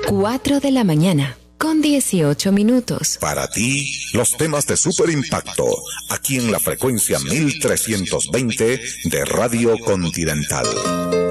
4 de la mañana, con 18 minutos. Para ti, los temas de super impacto, aquí en la frecuencia 1320 de Radio Continental.